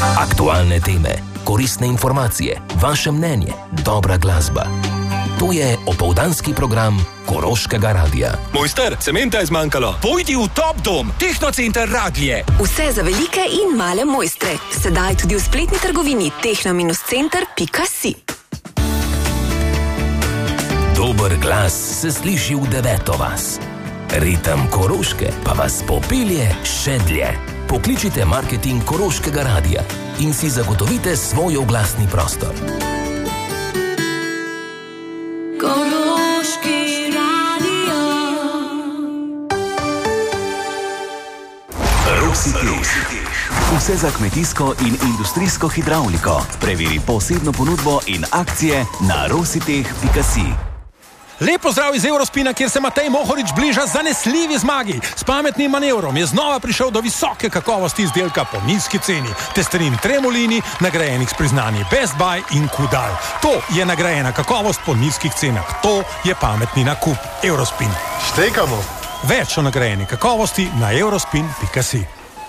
Aktualne teme, koristne informacije, vaše mnenje, dobra glasba. To je opoldanski program Koroškega radia. Mojster, cementa je zmanjkalo. Pojdi v Top Dom, Tehnocenter Radlje. Vse za velike in male mojstre. Sedaj tudi v spletni trgovini tehno-center.si. Dober glas se sliši v 9. vas. Ritem Koroške pa vas popelje še dlje. Pokličite marketing Koroškega radia in si zagotovite svoj oglasni prostor. Koroški radio. Rositeh. Vse za kmetijsko in industrijsko hidravliko. Preveri posebno ponudbo in akcije na rositeh.si. Lep pozdrav iz Eurospina, kjer se Matej Mohorič bliža zanesljivi zmagi. S pametnim manevrom je znova prišel do visoke kakovosti izdelka po nizki ceni. Testerin Tremolini, nagrajenih s priznanji Best Buy in Kudal. To je nagrajena kakovost po nizkih cenah. To je pametni nakup. Eurospin. Štekamo. Več o nagrajeni kakovosti na eurospin.si.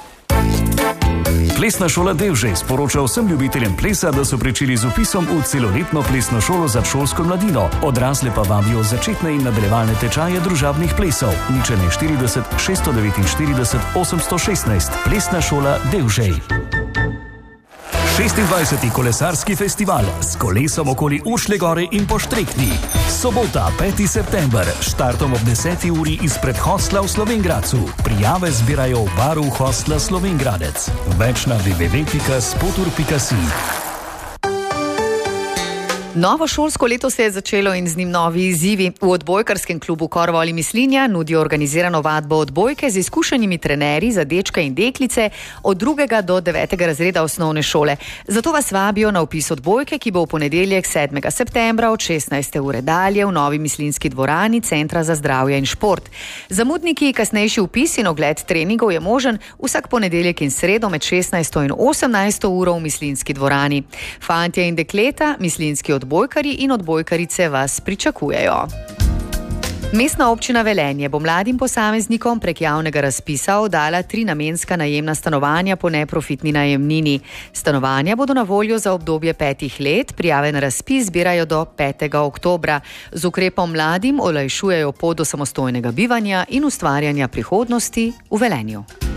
Plesna šola Devžej sporoča vsem ljubiteljem plesa, da so pričeli z vpisom v celoletno plesno šolo za šolsko mladino. Odrasle pa vabijo začetne in nadaljevalne tečaje družabnih plesov. Ničelne 40 649 816. Plesna šola Devžej. 26. kolesarski festival s kolesom okoli Uršlje gore in po Štrekni. Sobota, 5. september, štartom ob 10. uri izpred hostla v Slovenj Gradcu. Prijave zbirajo v baru hostla Slovenj Gradec. Več na www.spotur.si. Novo šolsko leto se je začelo in z njim novi izzivi. V odbojkarskem klubu Korvoli Mislinja nudijo organizirano vadbo odbojke z izkušenimi trenerji za dečke in deklice od 2. do 9. razreda osnovne šole. Zato vas vabijo na vpis odbojke, ki bo v ponedeljek 7. septembra od 16. ure dalje v novi mislinski dvorani Centra za zdravje in šport. Zamudniki kasnejši vpis in ogled treningov je možen vsak ponedeljek in sredo med 16. in 18. uro v mislinski dvorani. Fantje in dekleta, mislinski odbojkari in odbojkarice vas pričakujejo. Mestna občina Velenje bo mladim posameznikom prek javnega razpisa oddala 3 namenska najemna stanovanja po neprofitni najemnini. Stanovanja bodo na voljo za obdobje 5 let, prijave na razpis zbirajo do 5. oktobra. Z ukrepom mladim olajšujejo pot do samostojnega bivanja in ustvarjanja prihodnosti v Velenju.